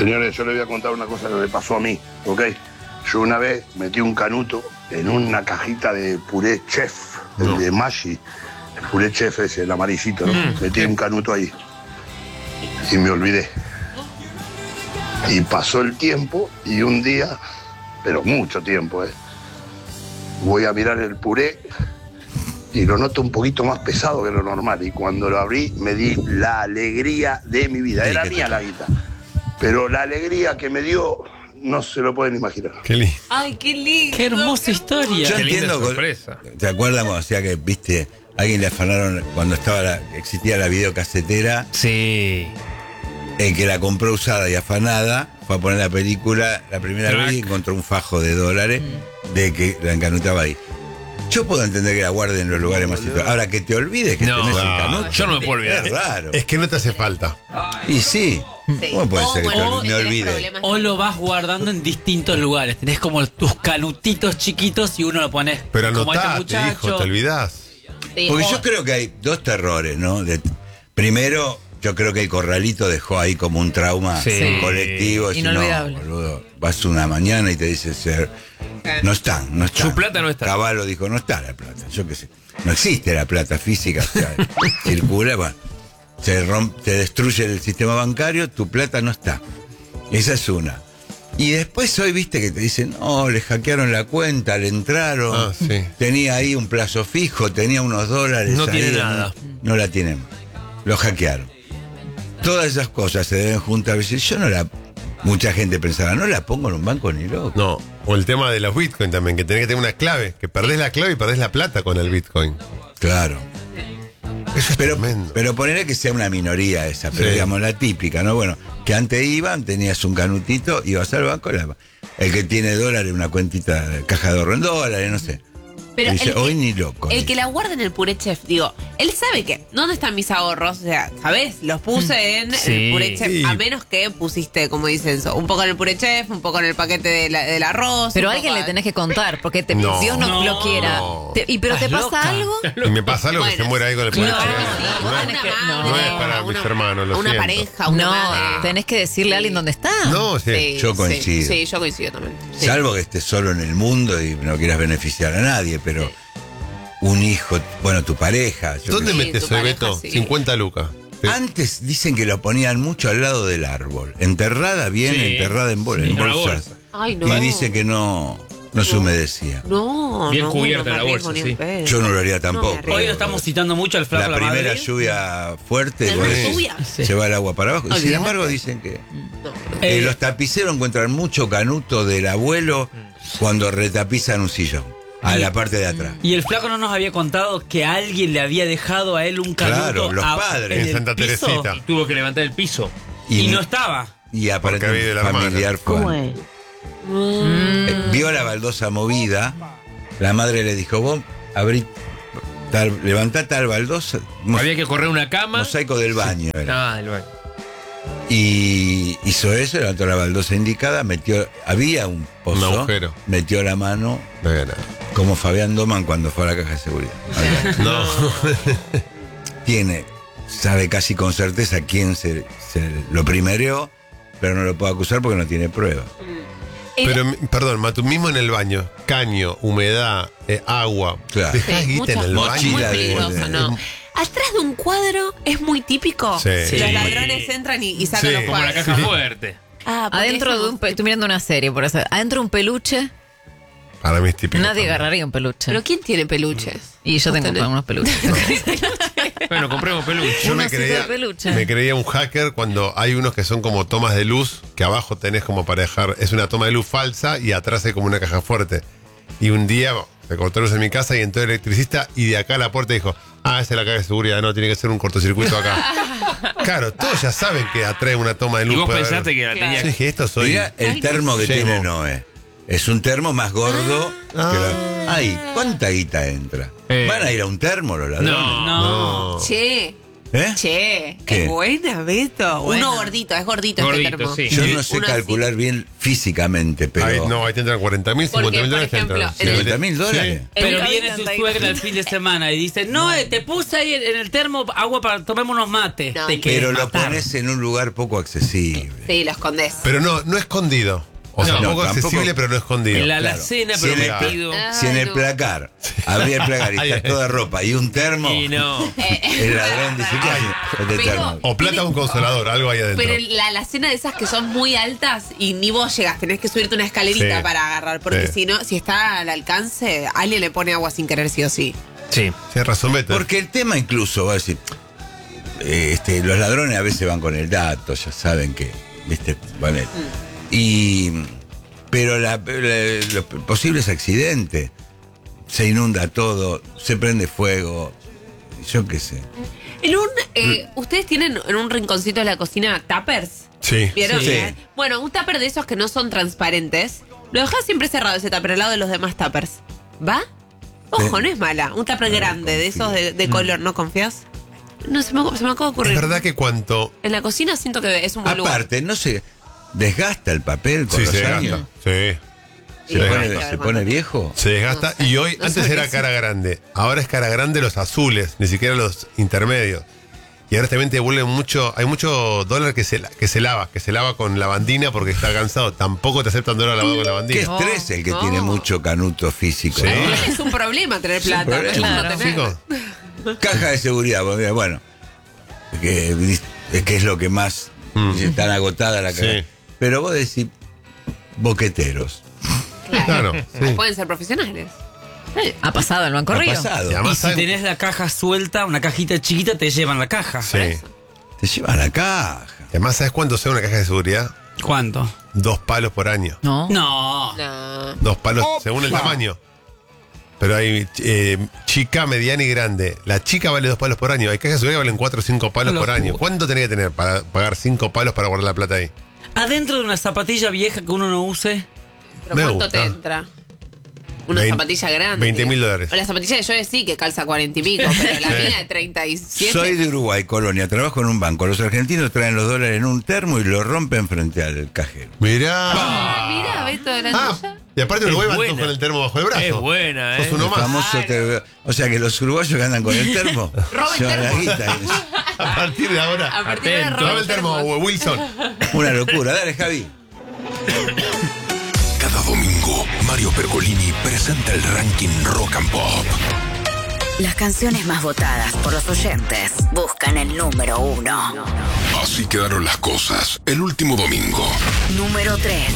Señores, yo les voy a contar una cosa que me pasó a mí, ¿ok? Yo una vez metí un canuto en una cajita de puré chef, el de Maggi. El puré chef es el amarillito, ¿no? Metí un canuto ahí. Y me olvidé. Y pasó el tiempo y un día, pero mucho tiempo, voy a mirar el puré y lo noto un poquito más pesado que lo normal. Y cuando lo abrí me di la alegría de mi vida. Era mía la guita. Pero la alegría que me dio no se lo pueden imaginar. Qué lindo. Ay, qué lindo. Qué hermosa historia. Yo Qué linda entiendo. sorpresa. ¿Te acuerdas cuando decía que, viste, alguien le afanaron cuando existía la videocasetera? Sí. El que la compró usada y afanada fue a poner la película la primera Track. vez y encontró un fajo de dólares de que la encanutaba ahí. Yo puedo entender que la guarden en los lugares más situados. Ahora, que te olvides que No, tenés el no, canuto. yo no me puedo olvidar. Es raro. Es que no te hace falta. Y sí. ¿Cómo puede ser que bueno, me tenés olvide? problemas. O lo vas guardando en distintos lugares. Tenés como tus canutitos chiquitos y uno lo pones Pero como este anotate, hijo, muchacho. te olvidás. Sí, Porque o- yo creo que hay dos terrores, ¿no? Primero, yo creo que el corralito dejó ahí como un trauma Sí. colectivo. Inolvidable. No, boludo, vas una mañana y te dice, no está. Su plata no está. Caballo dijo, no está la plata, yo qué sé. No existe la plata física, o sea, circula, bueno, se destruye el sistema bancario, tu plata no está. Esa es una. Y después hoy viste que te dicen, no, le hackearon la cuenta, le entraron, Ah, sí. tenía ahí un plazo fijo, tenía unos dólares. No ahí, tiene nada. No la tienen. Lo hackearon. Todas esas cosas se deben juntar. Mucha gente pensaba, no la pongo en un banco ni loco. No, o el tema de los Bitcoin también, que tenés que tener una clave, que perdés la clave y perdés la plata con el Bitcoin. Claro. Eso es Pero tremendo. ponerle que sea una minoría esa, pero Sí. digamos la típica, ¿no? Bueno, que antes tenías un canutito, ibas al banco, el que tiene dólares, una cuentita de caja de ahorro en dólares, no sé. Pero Y dice, el que- hoy ni loco. El que la guarda en el puré chef, digo, él sabe que, ¿dónde están mis ahorros? O sea, ¿sabes? Los puse en Sí. el puré chef, Sí. a menos que pusiste, como dicen, un poco en el puré chef, un poco en el paquete del arroz. Pero a un alguien poco le tenés que contar, porque No. Dios no lo quiera. No. ¿Pero te ¿Estás pasa loca? algo? Y me pasa algo que Bueno, se muera ahí con el puré. Claro chef. que sí, No una es- mamá, no es para mis hermanos, lo una siento. pareja, una No, madre. tenés que decirle a alguien dónde está. No, sí. Yo coincido. Sí, yo coincido también. Sí. Salvo que estés solo en el mundo y no quieras beneficiar a nadie, pero un hijo, bueno, tu pareja. yo ¿Dónde qué sé. metes tu hoy, pareja, Beto? sí. 50 lucas. Antes dicen que lo ponían mucho al lado del árbol. Enterrada bien, Sí. enterrada en, Sí, en en una bolsas. bolsa. Ay, no. Y dice que no se humedecía. No, Bien no, cubierta no me la arriesgo bolsa, ni sí. en pedo. Yo no lo haría tampoco. No me arriesgo. Hoy lo estamos citando mucho al flaco La la primera madre. lluvia fuerte, ¿La bueno, lluvia? se va el agua para abajo. Sin Olvídate. embargo, dicen que Eh, los tapiceros encuentran mucho canuto del abuelo cuando retapizan un sillón, a la parte de atrás. Y el flaco no nos había contado que alguien le había dejado a él un canuto Claro, los padres. en En el Santa piso, Teresita. Tuvo que levantar el piso. y no estaba. Y Porque aparentemente había ido la hermana. familiar fue. Vio la baldosa movida, la madre le dijo, vos levantá tal baldosa, Había que correr una cama. mosaico del baño. Era. Ah, el baño. Y hizo eso, levantó la baldosa indicada, había un pozo, Un agujero. metió la mano, No había nada. como Fabián Doman cuando fue a la caja de seguridad. No. Sabe casi con certeza quién se lo primereó, pero no lo puede acusar porque no tiene prueba. Pero, perdón, Matu, mismo en el baño, caño, humedad, agua. Claro. ¿Dejás Sí, guita en el muchas- baño? muy Mochila de- peligroso, ¿no? Atrás de un cuadro es muy típico. Sí. Los Sí. ladrones entran y sacan Sí. los Como la cuadros. caja fuerte. Ah, porque Adentro eso- de un... Estoy mirando una serie, por eso. Adentro de un peluche, Para mí es típico. nadie también. agarraría un peluche. ¿Pero quién tiene peluches? Y yo ¿Vos tengo tenés? unos peluches. Bueno, compremos peluche. Yo Un me osito creía, de peluche. me creía un hacker cuando hay unos que son como tomas de luz, que abajo tenés como para dejar, es una toma de luz falsa y atrás hay como una caja fuerte. Y un día se cortó luz en mi casa y entró el electricista y de acá a la puerta dijo, esa es la caja de seguridad, no, tiene que ser un cortocircuito acá. Claro, todos ya saben que atrae una toma de luz. Y vos puede haber- pensaste que la Claro. tenía. Yo dije, esto soy... Mira el termo que Llevo. tiene Noé. Es un termo más gordo que Ay, ¿cuánta guita entra? Eh. ¿Van a ir a un termo los ladrones? No. No. No. Che, ¿Eh? Che, ¿Qué? es buena, Beto. Uno gordito, es gordito, este Gordito, termo. sí. Yo no sé Uno calcular así. bien físicamente, pero... Ahí te entran 40.000, Porque, 50.000 por dólares. te ejemplo, entran. en el- $50.000. Sí. Pero El viene Gaby tu anda suegra ahí. el fin de semana y dice, no, te puse ahí en el termo agua para tomemos unos mates. No, Te querés Pero lo matar. pones en un lugar poco accesible. Sí, lo escondés. Pero no escondido. O sea, No, poco tampoco. accesible, pero no escondido. En la Claro. alacena, Si en el- prometido. Si en Ay, el no. placar, abrí el placar y Ay, está ay. toda ropa y un termo, Y no. el ladrón dice, ¿qué hace este Pero- termo? O plata o un consolador, algo ahí adentro. Pero la cena de esas que son muy altas y ni vos llegas, tenés que subirte una escalerita Sí. para agarrar, porque Sí. si no, si está al alcance, alguien le pone agua sin querer sí o sí. Sí. Tienes razón, Beto. Porque el tema incluso, va a decir, los ladrones a veces van con el dato, ya saben que, ¿viste? Bueno, pero los posibles accidentes, se inunda todo, se prende fuego, yo qué sé. En un, ¿ustedes tienen en un rinconcito de la cocina tuppers? Sí. ¿Vieron? Sí. Bueno, un tupper de esos que no son transparentes, lo dejás siempre cerrado ese tupper al lado de los demás tuppers. ¿Va? Ojo, Sí. no es mala. Un tupper No, grande, de confío. esos de color, ¿no confías? No, se me acaba de ocurrir. Es verdad que cuanto. En la cocina siento que es un buen lugar. Aparte, no se desgasta el papel con Sí, los se años. desgasta. Sí. Sí, Se, hay pone, que ver, se pone viejo. Se desgasta. No sé. Y hoy, No antes sé era qué cara grande. Ahora es cara grande los azules, ni siquiera los intermedios. Y ahora también te vuelve mucho. Hay mucho dólar que se lava con lavandina porque está cansado. Tampoco te aceptan dólar lavado con Qué lavandina. estrés el que no. tiene mucho canuto físico. Sí. ¿no? Es un problema tener plata. problema. no Claro. tener. Chicos, Caja de seguridad, porque, bueno, es que es lo que más están agotada la caja. Sí. Pero vos decís boqueteros. claro. sí. Pueden ser profesionales. Ha pasado el Banco Ha Río. pasado. Y además Y si saben- tenés la caja suelta, una cajita chiquita, te llevan la caja. Sí. Te llevan la caja. Además, ¿sabes cuánto sea una caja de seguridad? ¿Cuánto? 2 palos por año. No. No. No. 2 palos según el tamaño. Pero hay chica, mediana y grande. La chica vale 2 palos por año. Hay cajas de seguridad que valen 4 o 5 palos por Locura. año. ¿Cuánto tenés que tener para pagar 5 palos para guardar la plata ahí? Adentro de una zapatilla vieja que uno no use. ¿Pero Me cuánto gusta. te entra? Una 20 zapatilla grande. $20.000. O la zapatilla de Joe sí que calza 40 y pico, pero la mía de 37. Soy de Uruguay, Colonia, trabajo en un banco. Los argentinos traen los dólares en un termo y lo rompen frente al cajero. Mirá. Ah, mira, Beto de la tuya. Y aparte en Uruguay van buena. todos con el termo bajo el brazo. Es buena, Sos uno El más. famoso o sea que los uruguayos que andan con el termo Roben llevan la termos. guita. A partir de ahora. A partir de ahora, Atento. Dame el termo, Wilson. Una locura. Dale, Javi. Cada domingo, Mario Pergolini presenta el ranking Rock and Pop. Las canciones más votadas por los oyentes buscan el número 1. Así quedaron las cosas el último domingo. Número 3.